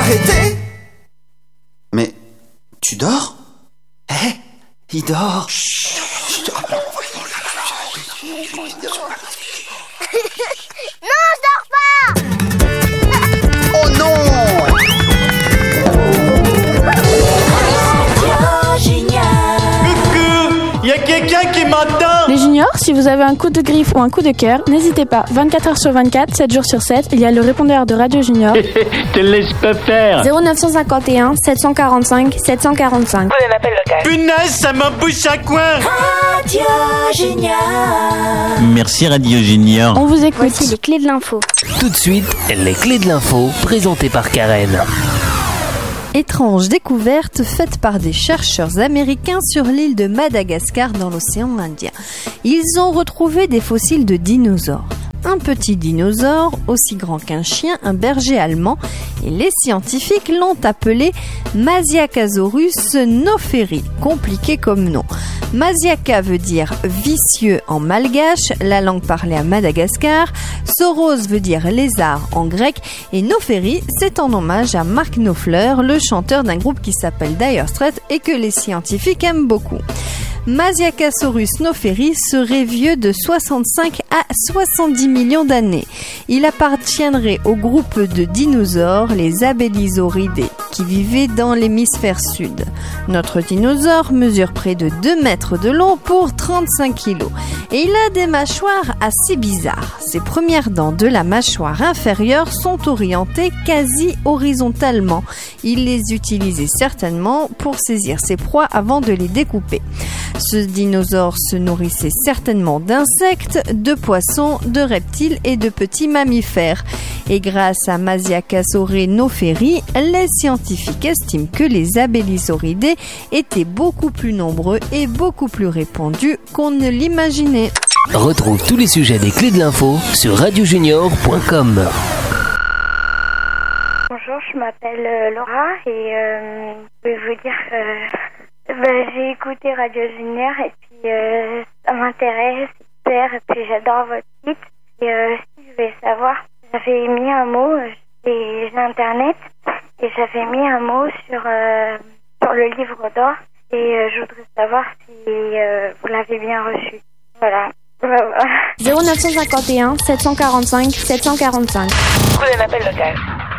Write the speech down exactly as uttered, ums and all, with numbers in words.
arrêter. Mais tu dors? Hé, hey, il dort. Chut. Non, je dors pas. Oh non. Coucou, y a quelqu'un qui m'entend? Les juniors, si vous avez un coup de griffe ou un coup de cœur, n'hésitez pas. vingt-quatre heures sur vingt-quatre, sept jours sur sept, il y a le répondeur de Radio Junior. Te laisse pas faire. zéro neuf cent cinquante et un sept cent quarante-cinq sept cent quarante-cinq. Prenez l'appel local. Punaise, ça m'embouche à coin. Radio Junior. Merci Radio Junior. On vous écoute. Voici les clés de l'info. Tout de suite, les clés de l'info, présentées par Karen. Étrange découverte faite par des chercheurs américains sur l'île de Madagascar dans l'océan Indien. Ils ont retrouvé des fossiles de dinosaures. Un petit dinosaure, aussi grand qu'un chien, un berger allemand, et les scientifiques l'ont appelé Masiakasaurus noferi, compliqué comme nom. Masiaka veut dire vicieux en malgache, la langue parlée à Madagascar. Sauros veut dire lézard en grec. Et Noferi, c'est en hommage à Mark Knopfler, le chanteur d'un groupe qui s'appelle Dire Straits et que les scientifiques aiment beaucoup. Masiakasaurus noferi serait vieux de soixante-cinq à soixante-dix millions d'années. Il appartiendrait au groupe de dinosaures, les Abelisauridae, qui vivaient dans l'hémisphère sud. Notre dinosaure mesure près de deux mètres de long pour trente-cinq kilos. Et il a des mâchoires assez bizarres. Ses premières dents de la mâchoire inférieure sont orientées quasi horizontalement. Il les utilisait certainement pour saisir ses proies avant de les découper. Ce dinosaure se nourrissait certainement d'insectes, de poissons, de reptiles et de petits mammifères. Et grâce à Masiakasaurus noferi, les scientifiques estiment que les Abelisauridae étaient beaucoup plus nombreux et beaucoup plus répandus qu'on ne l'imaginait. Retrouve tous les sujets des clés de l'info sur radio junior point com. Bonjour, je m'appelle euh, Laura et euh, je vais vous dire que bah, j'ai écouté Radio Junior et puis euh, ça m'intéresse, super, et puis j'adore votre site. Et euh, si je voulais savoir, j'avais mis un mot, j'ai, j'ai internet, et j'avais mis un mot sur, euh, sur le livre d'or, et euh, je voudrais savoir si euh, vous l'avez bien reçu. Voilà. zéro neuf cent cinquante et un sept cent quarante-cinq sept cent quarante-cinq. Prenez l'appel local.